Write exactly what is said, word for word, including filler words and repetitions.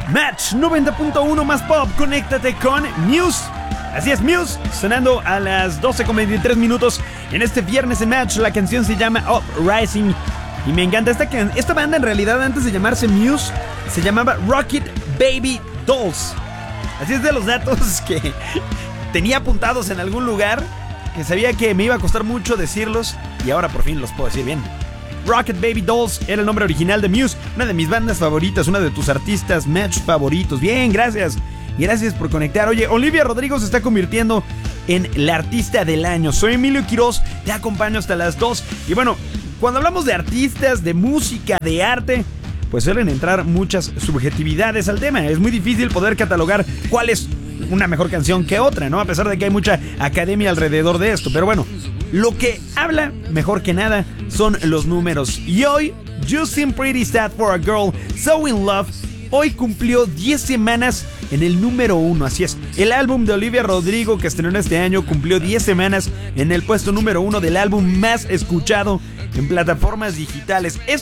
Match noventa punto uno más pop, conéctate con Muse. Así es, Muse, sonando a las doce con veintitrés minutos en este viernes en Match. La canción se llama Uprising y me encanta esta, can- esta banda. En realidad, antes de llamarse Muse, se llamaba Rocket Baby Dolls. Así es, de los datos que tenía apuntados en algún lugar, que sabía que me iba a costar mucho decirlos y ahora por fin los puedo decir bien. Rocket Baby Dolls era el nombre original de Muse, una de mis bandas favoritas, una de tus artistas Match favoritos. Bien, gracias. Gracias por conectar. Oye, Olivia Rodrigo se está convirtiendo en la artista del año. Soy Emilio Quiroz, te acompaño hasta las dos. Y bueno, cuando hablamos de artistas, de música, de arte, pues suelen entrar muchas subjetividades al tema. Es muy difícil poder catalogar cuál es una mejor canción que otra, ¿no? A pesar de que hay mucha academia alrededor de esto. Pero bueno, lo que habla mejor que nada son los números. Y hoy, You Seem Pretty Sad for a Girl So In Love, hoy cumplió diez semanas en el número uno. Así es, el álbum de Olivia Rodrigo que estrenó este año cumplió diez semanas en el puesto número uno del álbum más escuchado en plataformas digitales. Esto